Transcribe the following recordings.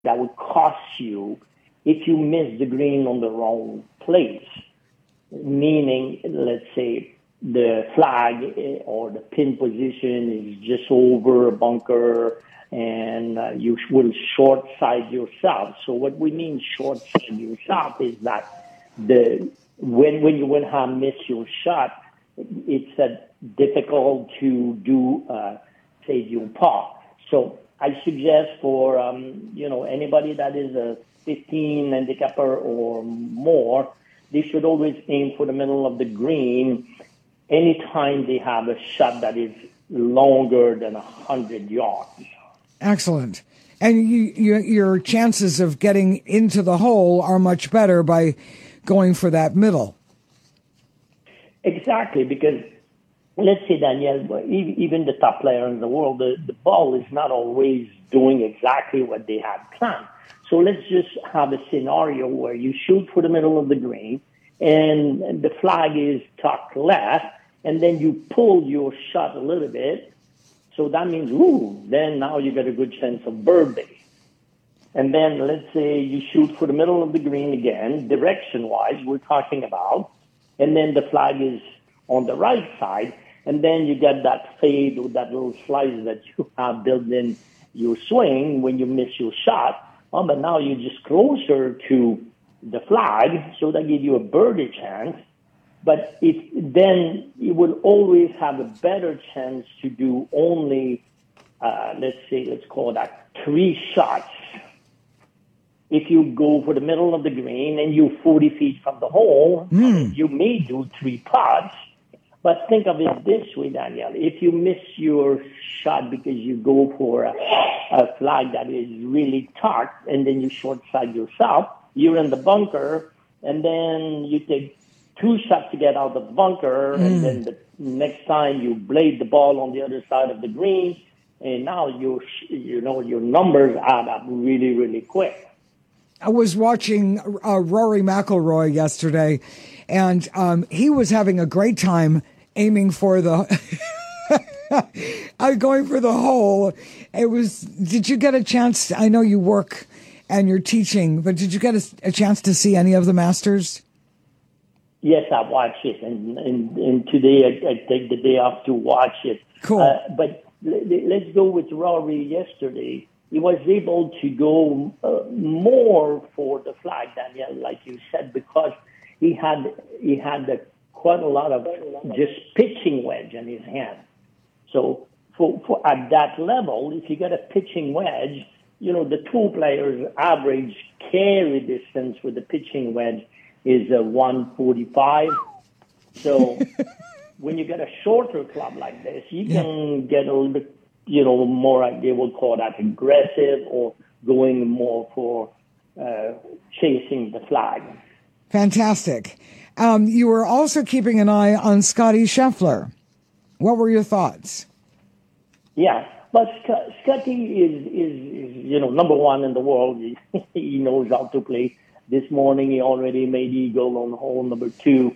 that would cost you if you miss the green on the wrong place. Meaning, let's say the flag or the pin position is just over a bunker and you will short side yourself. So what we mean short side yourself is that when you will have missed your shot, it's difficult to do save your par. So I suggest for anybody that is a 15 handicapper or more, they should always aim for the middle of the green anytime they have a shot that is longer than 100 yards. Excellent. And your chances of getting into the hole are much better by going for that middle. Exactly, because let's say, Danielle, even the top player in the world, the ball is not always doing exactly what they had planned. So let's just have a scenario where you shoot for the middle of the green and the flag is tucked left, and then you pull your shot a little bit. So that means, then now you got a good chance of birdie. And then let's say you shoot for the middle of the green again, direction-wise, we're talking about, and then the flag is on the right side, and then you get that fade or that little slice that you have built in your swing when you miss your shot. But now you're just closer to the flag, so that gives you a birdie chance. But then you will always have a better chance to do only, let's call that 3 shots. If you go for the middle of the green and you're 40 feet from the hole, you may do 3 putts. But think of it this way, Danielle. If you miss your shot because you go for a flag that is really tucked and then you short side yourself, you're in the bunker, and then you take 2 shots to get out of the bunker, and then the next time you blade the ball on the other side of the green, and now your numbers add up really, really quick. I was watching Rory McIlroy yesterday, and he was having a great time aiming for the going for the hole. Did you get a chance? I know you work and you're teaching, but did you get a chance to see any of the Masters? Yes, I watched it, and today I take the day off to watch it. Cool. But let's go with Rory yesterday. He was able to go more for the flag, Danielle, like you said, because he had quite a lot of just pitching wedge in his hand. So for at that level, if you get a pitching wedge, the tour players' average carry distance with the pitching wedge is 145. So when you get a shorter club like this, you can get a little bit, more, they will call that aggressive or going more for chasing the flag. Fantastic. You were also keeping an eye on Scottie Scheffler. What were your thoughts? Yeah, but Scottie is number one in the world. He knows how to play. This morning he already made eagle on hole number 2.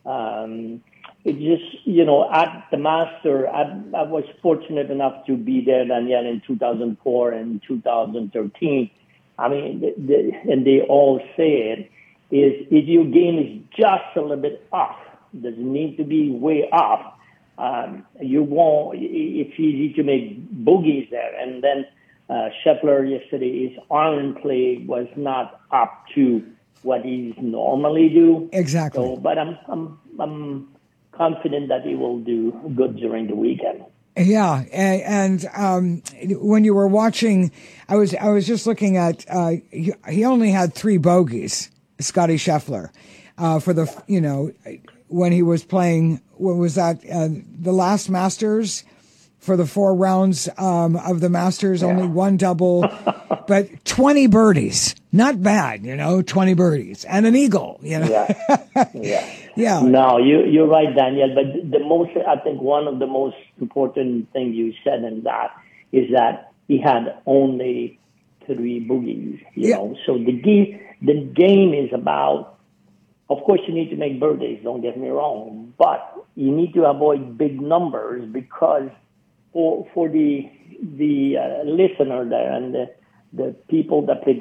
It just, at the Master, I was fortunate enough to be there, Danielle, in 2004 and 2013. I mean, and they all say it, is if your game is just a little bit off, doesn't need to be way off, you won't, it's easy to make bogeys there. And then Scheffler yesterday, his iron play was not up to what he normally do. Exactly. So, but I'm confident that he will do good during the weekend. Yeah, and when you were watching, I was just looking at he only had 3 bogeys, Scottie Scheffler, for the when he was playing. What was that? The last Masters. For the 4 rounds of the Masters, only 1 double, but 20 birdies. Not bad, 20 birdies. And an eagle, Yeah. Yeah. No, you're right, Daniel. But I think one of the most important things you said in that is that he had only 3 boogies, know. So the game is about, of course, you need to make birdies, don't get me wrong, but you need to avoid big numbers because for the listener there and the people that play